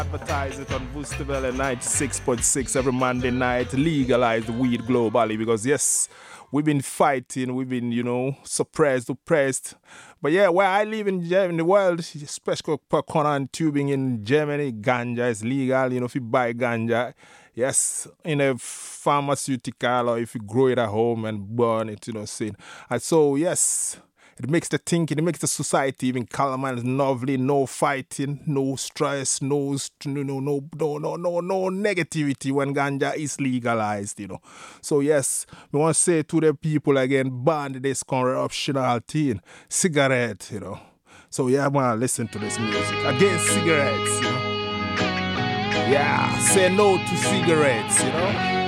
Advertise it on Boostabella 96.6 every Monday night. Legalize the weed globally because, yes, we've been fighting, we've been, suppressed, oppressed. But yeah, where I live in Germany, in the world, especially per corner and tubing in Germany, ganja is legal. If you buy ganja, yes, in a pharmaceutical or if you grow it at home and burn it, sin. And so, yes. It makes the thinking, it makes the society even calmer and lovely. No fighting, no stress, no negativity when ganja is legalized, So yes, we want to say to the people again, ban this corruptional thing, cigarette, So yeah, man, listen to this music. Against cigarettes, Yeah, say no to cigarettes,